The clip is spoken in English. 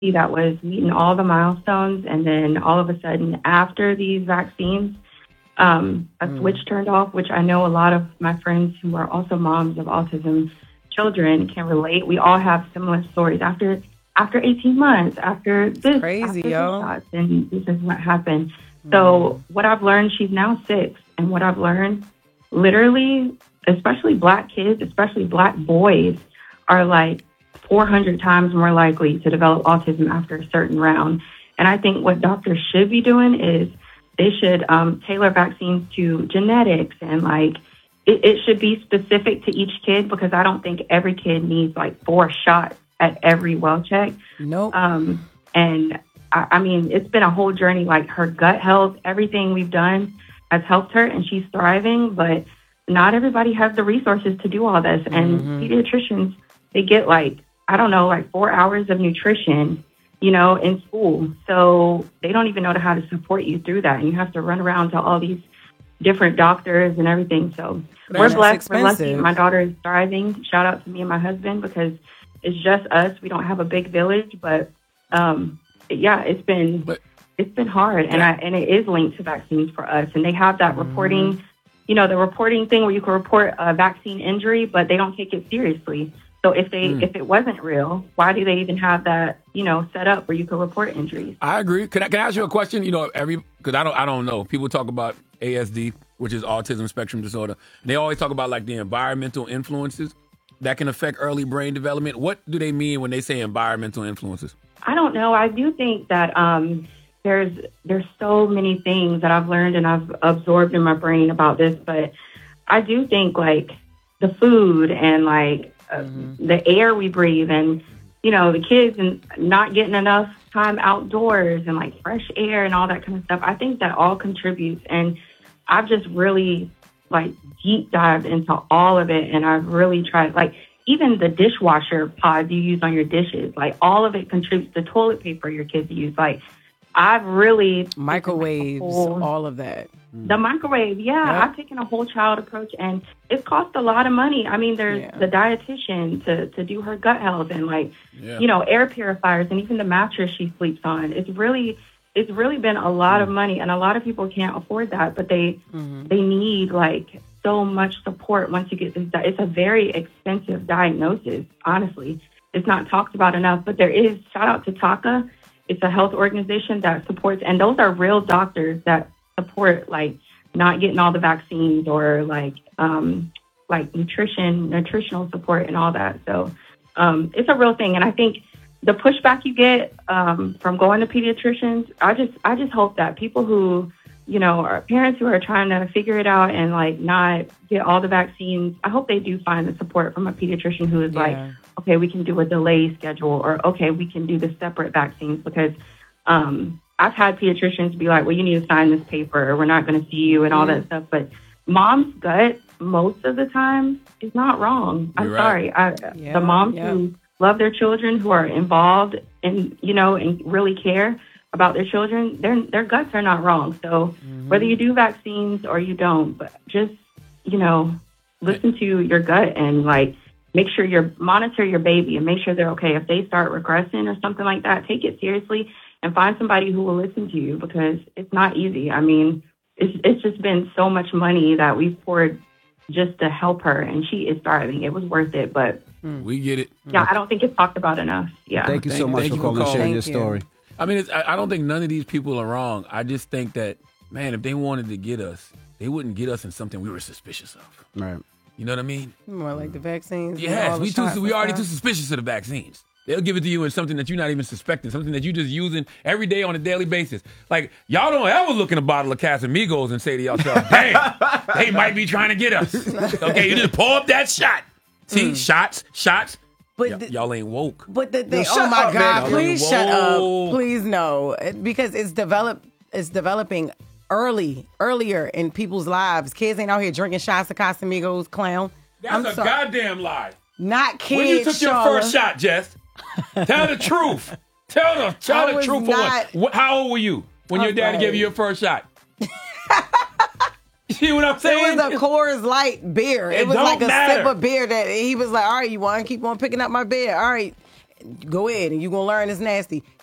that was meeting all the milestones, and then all of a sudden, after these vaccines, a switch turned off, which I know a lot of my friends who are also moms of autism children can relate. We all have similar stories after 18 months, after this, crazy, after this yo. shots, and this is what happened. So what I've learned, she's now 6, and what I've learned, literally, especially Black kids, especially Black boys, are like 400 times more likely to develop autism after a certain round. And I think what doctors should be doing is they should tailor vaccines to genetics, and like it should be specific to each kid, because I don't think every kid needs like 4 shots at every well check. Nope. And I mean, it's been a whole journey. Like her gut health, everything we've done has helped her, and she's thriving. But not everybody has the resources to do all this. And pediatricians, they get like, I don't know, like 4 hours of nutrition, you know, in school. So they don't even know how to support you through that. And you have to run around to all these different doctors and everything. So we're blessed. We're lucky. My daughter is thriving. Shout out to me and my husband, because it's just us. We don't have a big village, but yeah, it's been hard, and it is linked to vaccines for us. And they have that reporting, you know, the reporting thing where you can report a vaccine injury, but they don't take it seriously. So if it wasn't real, why do they even have that, you know, set up where you can report injuries? I agree. Can I ask you a question? You know, because I don't know. People talk about ASD, which is autism spectrum disorder. And they always talk about like the environmental influences that can affect early brain development. What do they mean when they say environmental influences? I don't know. I do think that there's so many things that I've learned and I've absorbed in my brain about this, but I do think like the food and like the air we breathe, and you know, the kids and not getting enough time outdoors and like fresh air and all that kind of stuff. I think that all contributes, and I've just really like deep dived into all of it, and I've really tried, like even the dishwasher pods you use on your dishes, like all of it contributes. The toilet paper your kids use, like I've really microwaves, all of that. The microwave, I've taken a whole child approach, and it's cost a lot of money. I mean, there's the dietitian to do her gut health, and like you know, air purifiers, and even the mattress she sleeps on. It's really been a lot of money, and a lot of people can't afford that, but they need like so much support once you get this. It's a very expensive diagnosis, honestly. It's not talked about enough, but there is, shout out to TACA. It's a health organization that supports, and those are real doctors that support like not getting all the vaccines, or like nutritional support and all that. So it's a real thing. And I think the pushback you get from going to pediatricians, I just hope that people who, you know, are parents who are trying to figure it out and like not get all the vaccines, I hope they do find the support from a pediatrician who is like, okay, we can do a delay schedule, or okay, we can do the separate vaccines, because I've had pediatricians be like, well, you need to sign this paper, or we're not going to see you, and all that stuff. But mom's gut most of the time is not wrong. I'm sorry. The moms who love their children, who are involved and, you know, and really care about their children, their guts are not wrong. So whether you do vaccines or you don't, but just, you know, listen to your gut and like make sure monitor your baby and make sure they're okay. If they start regressing or something like that, take it seriously and find somebody who will listen to you, because it's not easy. I mean, it's just been so much money that we've poured just to help her, and she is thriving. It was worth it, but we get it. Yeah, I don't think it's talked about enough. Yeah. Thank you so much for calling and sharing your story. I mean, I don't think none of these people are wrong. I just think that, man, if they wanted to get us, they wouldn't get us in something we were suspicious of. Right. You know what I mean? More like the vaccines. Yes, we already too suspicious of the vaccines. They'll give it to you in something that you're not even suspecting, something that you're just using every day on a daily basis. Like, y'all don't ever look in a bottle of Casamigos and say to yourself, damn, they might be trying to get us. Okay, you just pull up that shot. See, shots. But y'all ain't woke. But oh my God, please shut up. Please no. Because it's developing earlier in people's lives. Kids ain't out here drinking shots of Casamigos, clown. That's a goddamn lie. Not kids. When you took your first shot, Jess, tell the truth. Tell the truth for once. How old were you when your daddy gave you your first shot? See what I'm saying? It was a Coors Light beer. It was like a sip of beer that he was like, all right, you want to keep on picking up my beer? All right. go ahead and you're going to learn it's nasty.